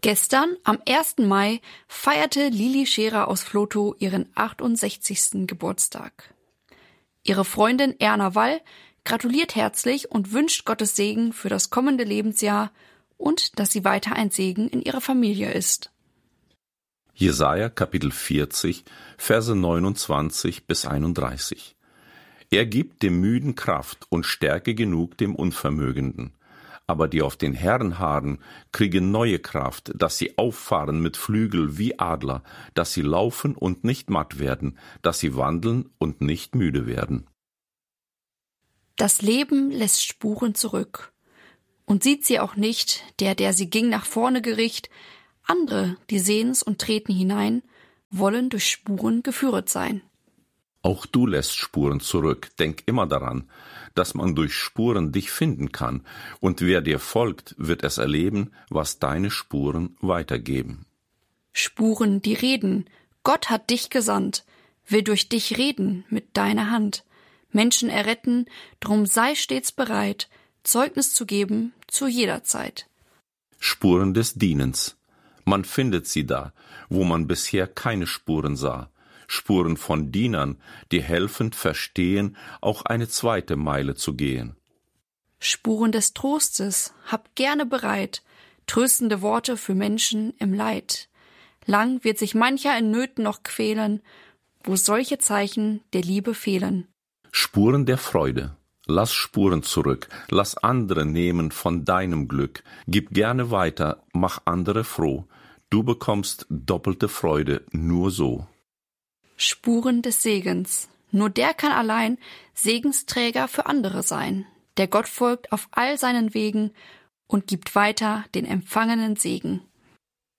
Gestern, am 1. Mai, feierte Lili Scherer aus Vlotho ihren 68. Geburtstag. Ihre Freundin Erna Wall gratuliert herzlich und wünscht Gottes Segen für das kommende Lebensjahr und dass sie weiter ein Segen in ihrer Familie ist. Jesaja Kapitel 40, Verse 29 bis 31. Er gibt dem Müden Kraft und Stärke genug dem Unvermögenden. Aber die auf den Herrn harren, kriegen neue Kraft, dass sie auffahren mit Flügel wie Adler, dass sie laufen und nicht matt werden, dass sie wandeln und nicht müde werden. Das Leben lässt Spuren zurück. Und sieht sie auch nicht, der sie ging, nach vorne gericht. Andere, die sehen's und treten hinein, wollen durch Spuren geführet sein. Auch du lässt Spuren zurück. Denk immer daran, dass man durch Spuren dich finden kann. Und wer dir folgt, wird es erleben, was deine Spuren weitergeben. Spuren, die reden. Gott hat dich gesandt, will durch dich reden mit deiner Hand. Menschen erretten, drum sei stets bereit, Zeugnis zu geben zu jeder Zeit. Spuren des Dienens. Man findet sie da, wo man bisher keine Spuren sah. Spuren von Dienern, die helfend verstehen, auch eine zweite Meile zu gehen. Spuren des Trostes, hab gerne bereit, tröstende Worte für Menschen im Leid. Lang wird sich mancher in Nöten noch quälen, wo solche Zeichen der Liebe fehlen. Spuren der Freude. Lass Spuren zurück, lass andere nehmen von deinem Glück. Gib gerne weiter, mach andere froh. Du bekommst doppelte Freude nur so. Spuren des Segens. Nur der kann allein Segensträger für andere sein. Der Gott folgt auf all seinen Wegen und gibt weiter den empfangenen Segen.